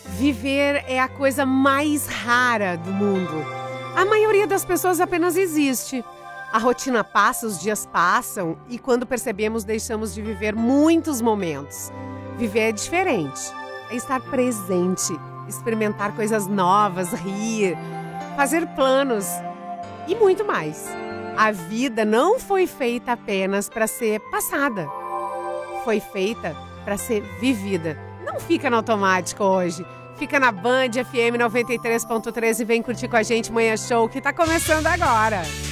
Viver é a coisa mais rara do mundo. A maioria das pessoas apenas existe. A rotina passa, os dias passam e quando percebemos deixamos de viver muitos momentos. Viver é diferente. É estar presente, experimentar coisas novas, rir, fazer planos e muito mais. A vida não foi feita apenas para ser passada. Foi feita para ser vivida. Não fica no automático hoje. Fica na Band FM 93.3 e vem curtir com a gente Manhã Show, que tá começando agora.